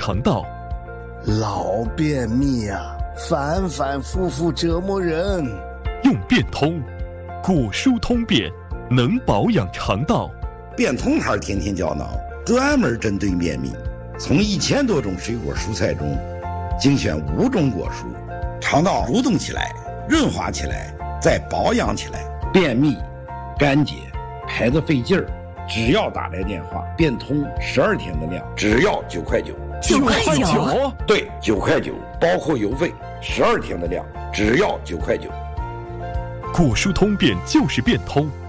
肠道。 老便秘啊，反反复复折磨人。 用便通，果蔬通便，能保养肠道。 便通牌天天胶囊专门针对便秘，从1000多种水果蔬菜中精选5种果蔬，肠道蠕动起来，润滑起来，再保养起来。便秘、干结、排得费劲儿，只要打来电话，便通12天的量，只要9块9。 9块9？ 对，9块9，包括邮费，12天的量，只要9块9。 果蔬通便就是便通。